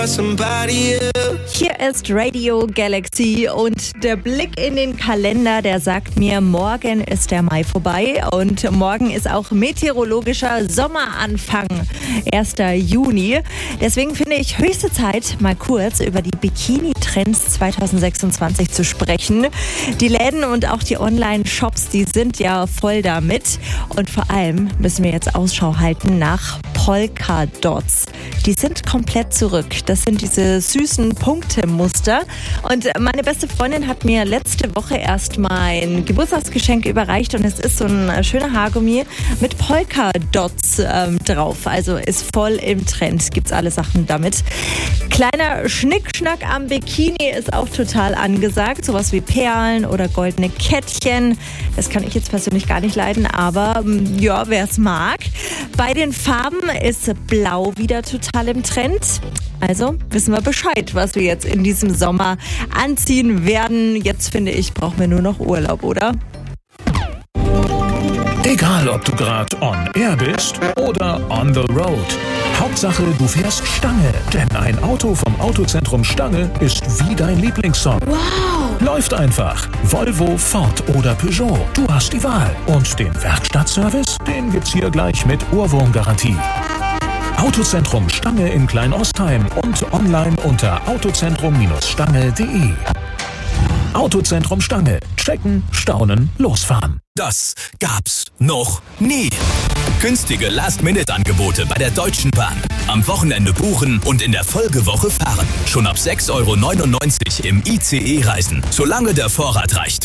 Hier ist Radio Galaxy und der Blick in den Kalender, der sagt mir, morgen ist der Mai vorbei und morgen ist auch meteorologischer Sommeranfang, 1. Juni. Deswegen finde ich höchste Zeit, mal kurz über die Bikini-Trends 2026 zu sprechen. Die Läden und auch die Online-Shops, die sind ja voll damit und vor allem müssen wir jetzt Ausschau halten nach Polka-Dots. Die sind komplett zurück. Das sind diese süßen Punktemuster. Und meine beste Freundin hat mir letzte Woche erst mein Geburtstagsgeschenk überreicht und es ist so ein schöner Haargummi mit Polka-Dots drauf. Also ist voll im Trend. Gibt's alle Sachen damit. Kleiner Schnickschnack am Bikini ist auch total angesagt. Sowas wie Perlen oder goldene Kettchen. Das kann ich jetzt persönlich gar nicht leiden, aber ja, wer es mag. Bei den Farben ist Blau wieder total im Trend. Also wissen wir Bescheid, was wir jetzt in diesem Sommer anziehen werden. Jetzt finde ich, brauchen wir nur noch Urlaub, oder? Egal, ob du gerade on air bist oder on the road. Hauptsache, du fährst Stange. Denn ein Auto vom Autozentrum Stange ist wie dein Lieblingssong. Wow! Läuft einfach. Volvo, Ford oder Peugeot. Du hast die Wahl. Und den Werkstattservice, den gibt's hier gleich mit Ohrwurmgarantie. Autozentrum Stange in Kleinostheim und online unter autozentrum-stange.de. Autozentrum Stange. Checken, staunen, losfahren. Das gab's noch nie. Günstige Last-Minute-Angebote bei der Deutschen Bahn. Am Wochenende buchen und in der Folgewoche fahren. Schon ab 6,99 € im ICE reisen, solange der Vorrat reicht.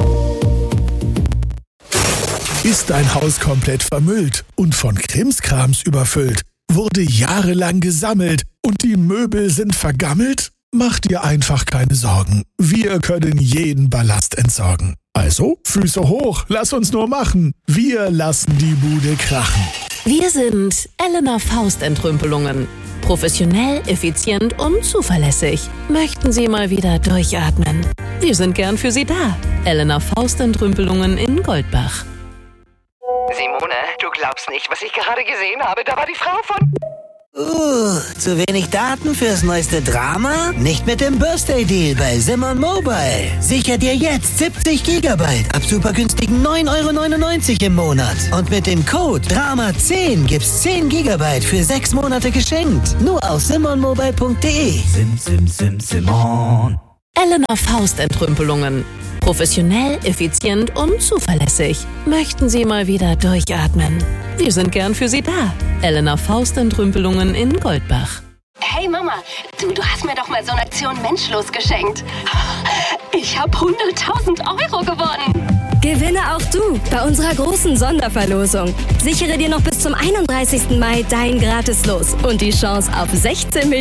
Ist dein Haus komplett vermüllt und von Krimskrams überfüllt? Wurde jahrelang gesammelt und die Möbel sind vergammelt? Mach dir einfach keine Sorgen. Wir können jeden Ballast entsorgen. Also, Füße hoch, lass uns nur machen. Wir lassen die Bude krachen. Wir sind Elena Faust Entrümpelungen. Professionell, effizient und zuverlässig. Möchten Sie mal wieder durchatmen? Wir sind gern für Sie da. Elena Faust Entrümpelungen in Goldbach. Simone, du glaubst nicht, was ich gerade gesehen habe. Da war die Frau von... Zu wenig Daten fürs neueste Drama? Nicht mit dem Birthday-Deal bei Simon Mobile. Sicher dir jetzt 70 GB ab super günstigen 9,99 € im Monat. Und mit dem Code DRAMA10 gibt's 10 GB für 6 Monate geschenkt. Nur auf simonmobile.de. Simon. Elena Faust Entrümpelungen. Professionell, effizient und zuverlässig. Möchten Sie mal wieder durchatmen? Wir sind gern für Sie da. Elena Faust Entrümpelungen in Goldbach. Hey Mama, du hast mir doch mal so eine Aktion Menschlos geschenkt. Ich habe 100.000 € gewonnen. Gewinne auch du bei unserer großen Sonderverlosung. Sichere dir noch bis zum 31. Mai dein Gratis-Los und die Chance auf 16 Millionen.